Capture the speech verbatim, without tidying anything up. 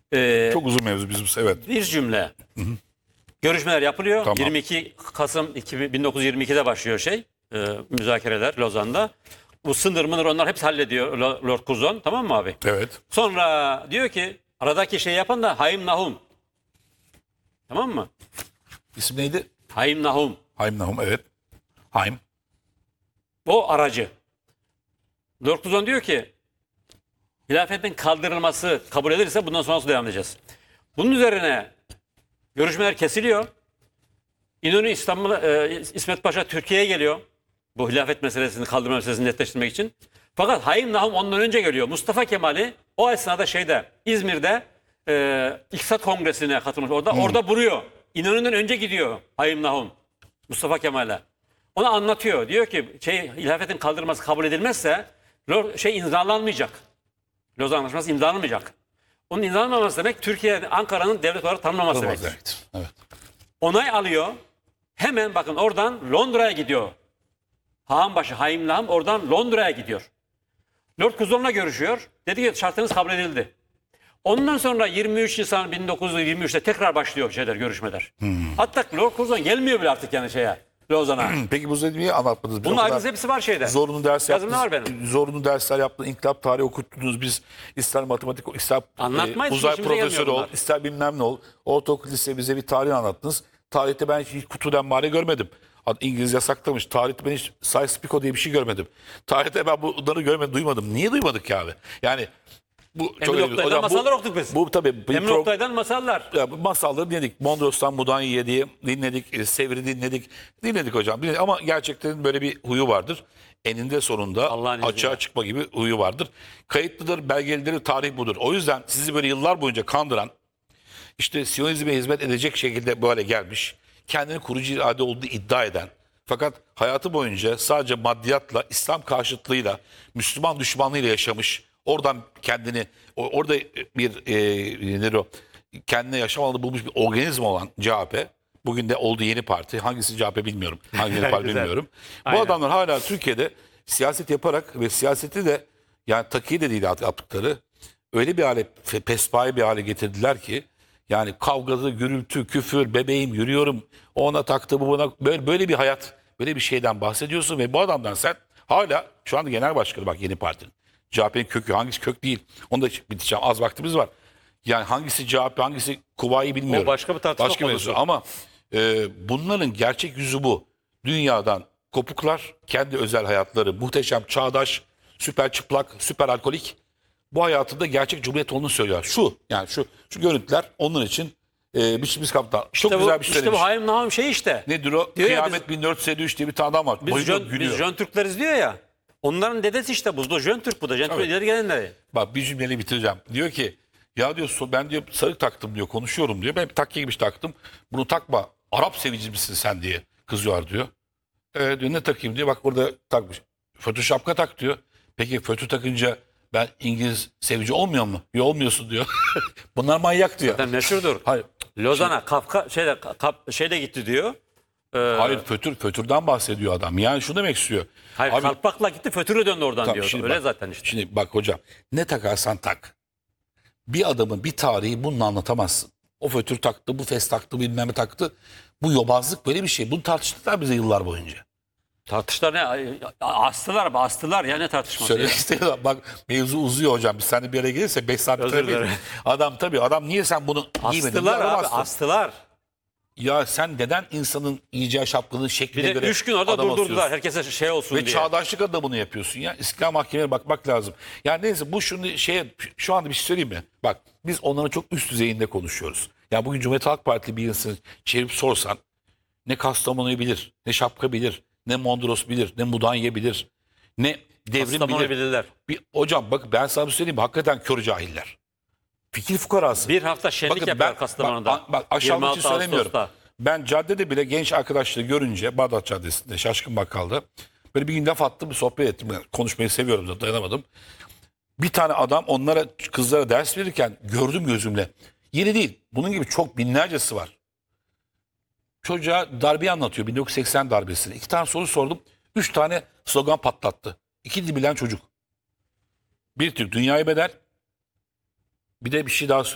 Ee, Çok uzun mevzu bizim, evet. bir cümle. Hı hı. Görüşmeler yapılıyor. Tamam. yirmi iki Kasım bin dokuz yüz yirmi iki'de başlıyor şey. E, müzakereler Lozan'da. Bu sınır mınır onlar hepsi hallediyor Lord Curzon. Tamam mı abi? Evet. Sonra diyor ki aradaki şey yapan da Haim Nahum. Tamam mı? İsim neydi? Haim Nahum. Haim Nahum, evet. Haim. O aracı. Lord Curzon diyor ki hilafetin kaldırılması kabul edilirse bundan sonrası devam edeceğiz. Bunun üzerine görüşmeler kesiliyor. İnönü İstanbul, e, İsmet Paşa Türkiye'ye geliyor. Bu hilafet meselesini kaldırma meselesini netleştirmek için. Fakat Haim Nahum ondan önce geliyor. Mustafa Kemal'i o esnada şeyde İzmir'de e, İktisat Kongresi'ne katılmış. Orada hmm. orada vuruyor. İnönü'nden önce gidiyor Haim Nahum Mustafa Kemal'e. Ona anlatıyor. Diyor ki şey hilafetin kaldırılması kabul edilmezse şey imzalanmayacak. Lozan Anlaşması imzalanmayacak. Onun imzalanmaması demek Türkiye Ankara'nın devlet olarak tanımlaması demek. Evet. Evet. Onay alıyor. Hemen bakın oradan Londra'ya gidiyor. Hağanbaşı Haim Nahum oradan Londra'ya gidiyor. Lord Curzon'la görüşüyor. Dedi ki şartınız kabul edildi. Ondan sonra yirmi üç Nisan bin dokuz yüz yirmi üç'te tekrar başlıyor şeyler, görüşmeler. Hmm. Hatta Lord Curzon gelmiyor bile artık yani şeye, Lozan'a. Peki bu niye anlatmadınız? Bunun ayrıntısı hepsi var şeyde. Zorunlu ders Yazımda yaptınız. var benim. Zorunlu dersler yaptınız. İnkılap tarihi okuttunuz. Biz ister matematik, ister e, uzay profesörü ol, ister bilmem ne ol. Ortaokul, lise bize bir tarih anlattınız. Tarihte ben hiç kutudan mare görmedim. İngiliz yasaklamış. Tarihte ben hiç Sykes-Picot diye bir şey görmedim. Tarihte ben bunları görmedim, duymadım. Niye duymadık ya abi? Yani bu çok Emre Oktay'dan masallar okuduk biz. Bu tabii Emre Oktay'dan masallar. Ya, bu masalları dinledik. Mondros'tan Mudanya'ya diye dinledik. Sevr'i dinledik. Dinledik hocam. Dinledik. Ama gerçekten böyle bir huyu vardır. Eninde sonunda açığa çıkma gibi huyu vardır. Kayıtlıdır, belgelidir, tarih budur. O yüzden sizi böyle yıllar boyunca kandıran, işte Siyonizme hizmet edecek şekilde böyle gelmiş, kendini kurucu irade olduğu iddia eden, fakat hayatı boyunca sadece maddiyatla, İslam karşıtlığıyla, Müslüman düşmanlığıyla yaşamış, oradan kendini, orada bir e, nedir o, kendine yaşam alanı bulmuş bir organizma olan C H P, bugün de olduğu yeni parti, hangisi C H P bilmiyorum, hangi yeni parti bilmiyorum. Bu Aynen. adamlar hala Türkiye'de siyaset yaparak ve siyaseti de, yani takiye de değil yaptıkları, öyle bir hale, pespaye bir hale getirdiler ki, yani kavgalı, gürültü, küfür, bebeğim yürüyorum, ona taktı, bu buna, böyle, böyle bir hayat, böyle bir şeyden bahsediyorsun ve bu adamdan sen hala şu anda genel başkanı, bak yeni partinin. C H P'nin kökü, hangisi kök değil, onu da biteceğim, az vaktimiz var. Yani hangisi C H P, hangisi Kuvayi bilmiyorum. O başka bir tartışma başka mevzu. Ama e, bunların gerçek yüzü bu. Dünyadan kopuklar, kendi özel hayatları, muhteşem, çağdaş, süper çıplak, süper alkolik. Bu hayatında gerçek cumhuriyet olduğunu söylüyor. Şu, yani şu şu görüntüler onun için e, biçimiz kaptan. İşte çok bu, güzel bir şey İşte bu Haim Nahum şey işte. Nedir o? Diyor Kıyamet biz, bin dört yüz elli üç diye bir tane adam var. Biz, Jön, biz Jön Türkleriz diyor ya. Onların dedesi işte bu da Jön Türk, bu da Jön Türk ileri gelenleri. Bak bir cümleyle bitireceğim. Diyor ki ya diyor ben diyor sarık taktım diyor, konuşuyorum diyor. Ben bir takke gibi taktım. Bunu takma. Arap sevici misin sen diye kızıyor diyor. E, diyor ne takayım diyor. Bak burada takmış. Fötü şapka tak diyor. Peki fötü takınca ben İngiliz sevici olmuyor mu? Yok olmuyorsun diyor. Bunlar manyak diyor. Zaten meşhurdur. Hayır. Lozan'a Kafka şeyde kap, şeyde gitti diyor. Ee, Hayır fötür fötürden bahsediyor adam. Yani şunu demek istiyor. Hayır Abi, kalpakla gitti fötüre döndü oradan tamam, diyor. Öyle bak, zaten işte. Şimdi bak hocam ne takarsan tak. Bir adamın bir tarihi bununla anlatamazsın. O fötür taktı, bu fes taktı, bilmem ne taktı. Bu yobazlık böyle bir şey. Bunu tartıştılar bize yıllar boyunca. Tartıştılar ne? Astılar, astılar ya ne tartışması? Söyle işte bak mevzu uzuyor hocam. Biz seninle bir yere gelirse beş saat bitiremeyiz. Adam tabii adam niye sen bunu giymedin? Astılar abi astılar. Ya sen neden insanın yiyeceği şapkanın şekline göre bir de üç gün orada durdurdular herkese şey olsun ve diye. Ve çağdaşlık adına bunu yapıyorsun ya. İstiklal Mahkeme'ye bakmak lazım. Yani neyse bu şunu şeye şu anda bir şey söyleyeyim mi? Bak biz onların çok üst düzeyinde konuşuyoruz. Ya bugün Cumhuriyet Halk Partili bir insanı çevirip sorsan ne Kastamonu'yu bilir, ne şapka bilir, ne Mondros bilir, ne Mudanya bilir, ne devrim Kastamonu bilir. bilirler. Bir, hocam bak ben sana bir söyleyeyim mi? Hakikaten kör cahiller. Fikir fukarası. Bir hafta şenlik Bakın, yapıyor ben, Kastamonu'da. Bak, bak aşağılamak için söylemiyorum. Ben caddede bile genç arkadaşları görünce Bağdat Caddesi'nde Şaşkın Bakkal'da böyle bir gün laf attım, bir sohbet ettim. Yani konuşmayı seviyorum da dayanamadım. Bir tane adam onlara kızlara ders verirken gördüm gözümle. Yeni değil. Bunun gibi çok binlercesi var. Çocuğa darbeyi anlatıyor. bin dokuz yüz seksen darbesini. İki tane soru sordum. Üç tane slogan patlattı. İki dil bilen çocuk. Bir Türk dünyaya bedel. Bir de bir şey daha söyleyeyim.